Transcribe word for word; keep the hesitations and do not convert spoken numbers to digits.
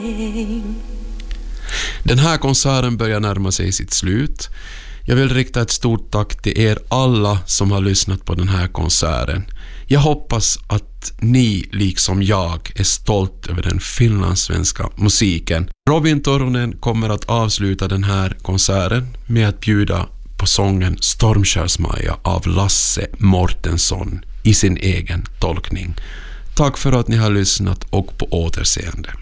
Den här konserten börjar närma sig sitt slut. Jag vill rikta ett stort tack till er alla som har lyssnat på den här konserten. Jag hoppas att ni, liksom jag, är stolt över den finlandssvenska musiken. Robin Toronen kommer att avsluta den här konserten med att bjuda på sången Stormskärsmaja av Lasse Mortensson i sin egen tolkning. Tack för att ni har lyssnat och på återseende.